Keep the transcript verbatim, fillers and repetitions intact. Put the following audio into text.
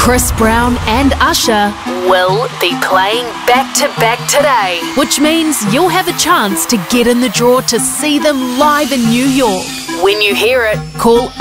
Chris Brown and Usher will be playing back-to-back today, which means you'll have a chance to get in the draw to see them live in New York. When you hear it, call